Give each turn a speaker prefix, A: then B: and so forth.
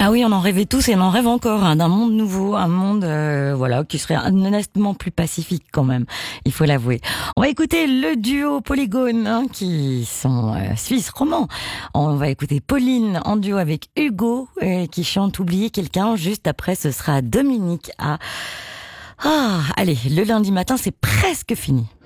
A: Ah oui, on en rêvait tous et on en rêve encore, d'un monde nouveau, un monde qui serait honnêtement plus pacifique quand même, il faut l'avouer. On va écouter le duo Polygone qui sont suisses romans. On va écouter Pauline en duo avec Hugo qui chante Oublier quelqu'un. Juste après, ce sera Dominique à... allez, le lundi matin, c'est presque fini.